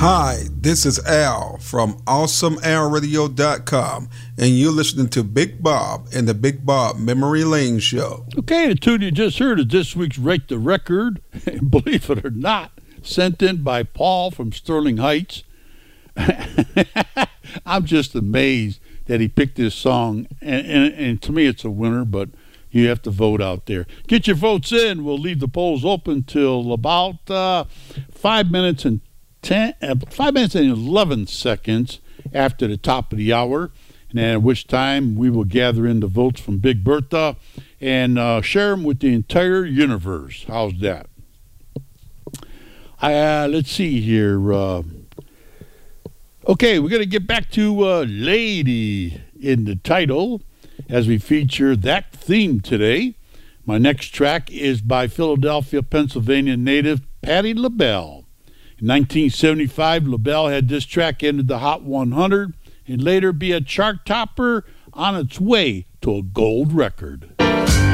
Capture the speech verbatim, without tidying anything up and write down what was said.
Hi, this is Al from awesome al radio dot com, and you're listening to Big Bob and the Big Bob Memory Lane Show. Okay, the tune you just heard is this week's Rate the Record, and believe it or not, sent in by Paul from Sterling Heights. I'm just amazed that he picked this song, and, and, and to me it's a winner, but you have to vote out there. Get your votes in. We'll leave the polls open till about uh, five minutes and ten, uh, five minutes and eleven seconds after the top of the hour, and at which time we will gather in the votes from Big Bertha and uh, share them with the entire universe. How's that? Uh, let's see here. Uh, okay, we're going to get back to uh, Lady in the title as we feature that theme today. My next track is by Philadelphia, Pennsylvania native Patti LaBelle. In nineteen seventy-five, LaBelle had this track enter the Hot one hundred and later be a chart topper on its way to a gold record.